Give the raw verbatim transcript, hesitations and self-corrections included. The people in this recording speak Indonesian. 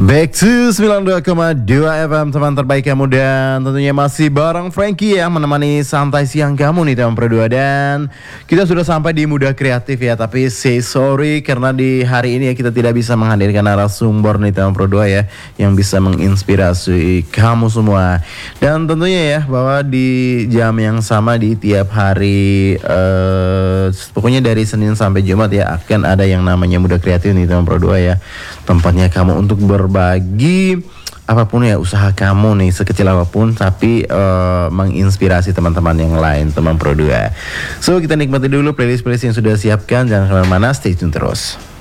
Back to sembilan puluh dua koma dua F M, teman terbaik kamu, dan tentunya masih bareng Frankie yang menemani santai siang kamu nih teman Pro dua. Dan kita sudah sampai di Muda Kreatif ya, tapi say sorry karena di hari ini ya kita tidak bisa menghadirkan narasumber nih teman Pro dua ya, yang bisa menginspirasi kamu semua. Dan tentunya ya bahwa di jam yang sama di tiap hari uh, pokoknya dari Senin sampai Jumat ya akan ada yang namanya Muda Kreatif nih teman Pro dua ya. Tempatnya kamu untuk berbagi apapun ya, usaha kamu nih sekecil apapun, tapi uh, menginspirasi teman-teman yang lain teman Pro dua. So kita nikmati dulu playlist-playlist yang sudah siapkan, jangan kemana-mana, stay tune terus.